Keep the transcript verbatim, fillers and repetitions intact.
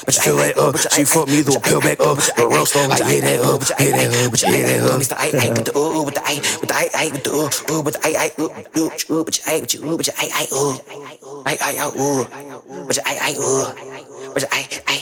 but you feel like up. She fuck me, throw a pill back up. The roast on, but you hit that up, hit that up, but you hit that up. It's the I, I, with the ooh, with the I, with the I, I, with the ooh, ooh, with the I, I, ooh, ooh, ooh, but you I, with you, ooh, but you I, I, ooh, I, I, ooh, but you I, I, ooh, but you I, I.